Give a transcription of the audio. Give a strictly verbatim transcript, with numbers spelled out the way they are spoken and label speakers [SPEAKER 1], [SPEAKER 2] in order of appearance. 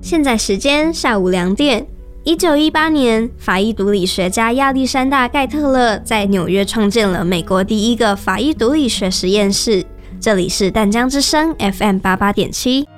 [SPEAKER 1] 现在时间下午两点。一九一八年，法医毒理学家亚历山大·盖特勒在纽约创建了美国第一个法医毒理学实验室。这里是淡江之声 F M 八八点七。